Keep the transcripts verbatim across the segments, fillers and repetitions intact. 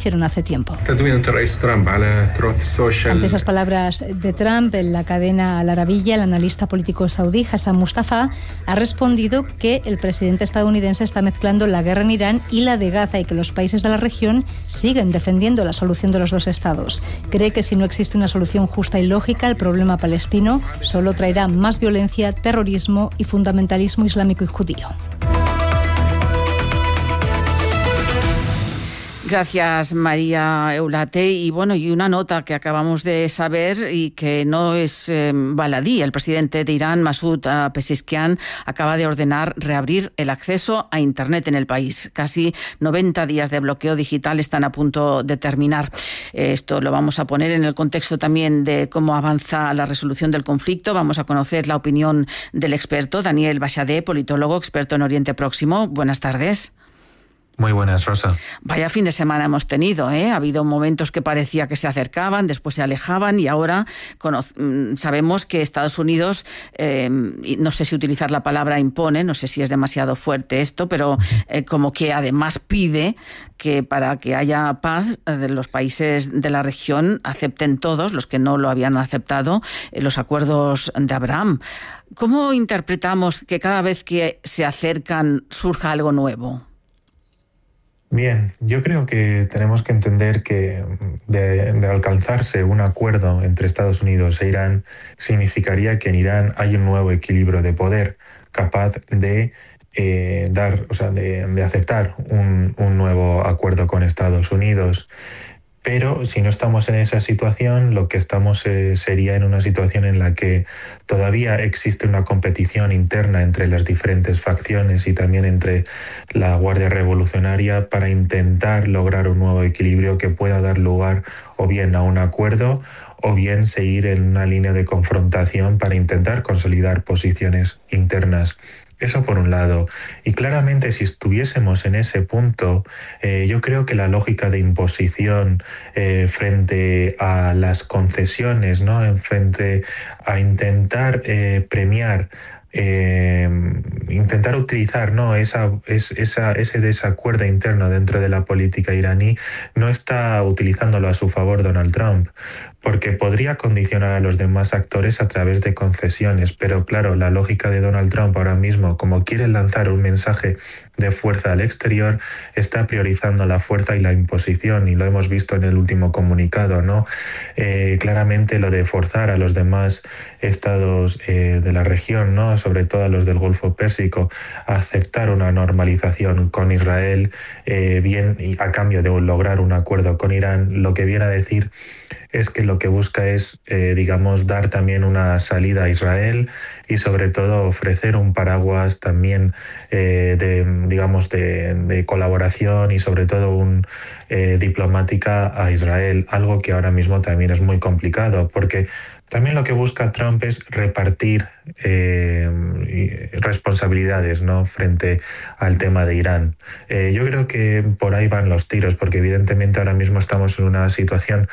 hicieron hace tiempo. Ante esas palabras de Trump, en la cadena Al Arabiya, el analista político saudí Hassan Mustafa ha respondido que el presidente estadounidense está mezclando la guerra en Irán y la de Gaza y que los países de la región siguen defendiendo la solución de los dos estados. Cree que si no existe una solución justa y lógica, el problema palestino solo traerá más violencia, terrorismo y fundamentalismo islámico y judío. Gracias, María Eulate. Y bueno, y una nota que acabamos de saber y que no es eh, baladí. El presidente de Irán, Masoud Pezeshkian, acaba de ordenar reabrir el acceso a Internet en el país. Casi noventa días de bloqueo digital están a punto de terminar. Esto lo vamos a poner en el contexto también de cómo avanza la resolución del conflicto. Vamos a conocer la opinión del experto, Daniel Bachadé, politólogo, experto en Oriente Próximo. Buenas tardes. Muy buenas, Rosa. Vaya fin de semana hemos tenido, ¿eh? Ha habido momentos que parecía que se acercaban, después se alejaban y ahora cono- sabemos que Estados Unidos, eh, no sé si utilizar la palabra impone, no sé si es demasiado fuerte esto, pero eh, como que además pide que para que haya paz, eh, los países de la región acepten todos, los que no lo habían aceptado, eh, los acuerdos de Abraham. ¿Cómo interpretamos que cada vez que se acercan surja algo nuevo? Bien, yo creo que tenemos que entender que de, de alcanzarse un acuerdo entre Estados Unidos e Irán significaría que en Irán hay un nuevo equilibrio de poder capaz de eh, dar, o sea, de, de aceptar un, un nuevo acuerdo con Estados Unidos. Pero si no estamos en esa situación, lo que estamos eh, sería en una situación en la que todavía existe una competición interna entre las diferentes facciones y también entre la Guardia Revolucionaria para intentar lograr un nuevo equilibrio que pueda dar lugar o bien a un acuerdo o bien seguir en una línea de confrontación para intentar consolidar posiciones internas. Eso por un lado. Y claramente si estuviésemos en ese punto, eh, yo creo que la lógica de imposición eh, frente a las concesiones, ¿no? En frente a intentar eh, premiar Eh, intentar utilizar no esa, es, esa, ese desacuerdo interno dentro de la política iraní, no está utilizándolo a su favor Donald Trump, porque podría condicionar a los demás actores a través de concesiones, pero claro, la lógica de Donald Trump ahora mismo, como quiere lanzar un mensaje de fuerza al exterior, está priorizando la fuerza y la imposición, y lo hemos visto en el último comunicado, ¿no? Eh, claramente lo de forzar a los demás estados eh, de la región, ¿no? Sobre todo a los del Golfo Pérsico, a aceptar una normalización con Israel, eh, bien y a cambio de lograr un acuerdo con Irán, lo que viene a decir es que lo que busca es, eh, digamos, dar también una salida a Israel y sobre todo ofrecer un paraguas también eh, de, digamos, de, de colaboración y sobre todo un eh, diplomática a Israel, algo que ahora mismo también es muy complicado porque también lo que busca Trump es repartir eh, responsabilidades, ¿no? Frente al tema de Irán. Eh, yo creo que por ahí van los tiros, porque evidentemente ahora mismo estamos en una situación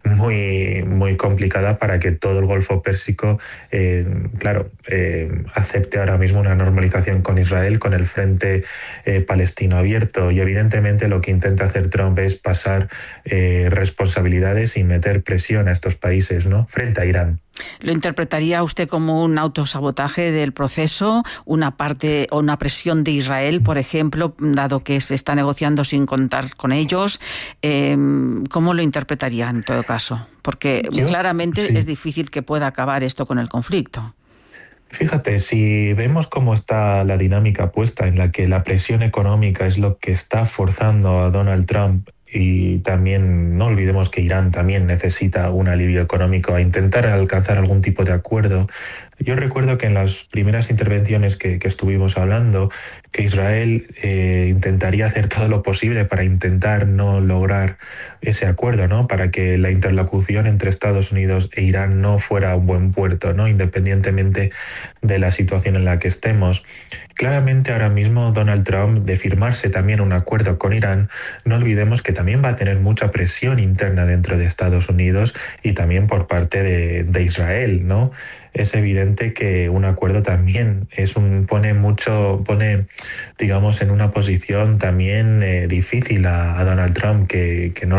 muy, muy complicada para que todo el Golfo Pérsico, eh, claro, eh, acepte ahora mismo una normalización con Israel, con el frente eh, palestino abierto. Y evidentemente lo que intenta hacer Trump es pasar eh, responsabilidades y meter presión a estos países, ¿no? Frente a Irán. ¿Lo interpretaría usted como un autosabotaje del proceso, una parte o una presión de Israel, por ejemplo, dado que se está negociando sin contar con ellos? Eh, ¿Cómo lo interpretaría en todo caso? Porque Yo, claramente sí. es difícil que pueda acabar esto con el conflicto. Fíjate, si vemos cómo está la dinámica puesta en la que la presión económica es lo que está forzando a Donald Trump, y también no olvidemos que Irán también necesita un alivio económico a intentar alcanzar algún tipo de acuerdo. Yo recuerdo que en las primeras intervenciones que, que estuvimos hablando, que Israel eh, intentaría hacer todo lo posible para intentar no lograr ese acuerdo, ¿no? Para que la interlocución entre Estados Unidos e Irán no fuera a un buen puerto, ¿no? Independientemente de la situación en la que estemos. Claramente ahora mismo Donald Trump, de firmarse también un acuerdo con Irán, no olvidemos que también va a tener mucha presión interna dentro de Estados Unidos y también por parte de, de Israel, ¿no? Es evidente que un acuerdo también es un pone mucho, pone, digamos, en una posición también eh, difícil a, a Donald Trump, que, que no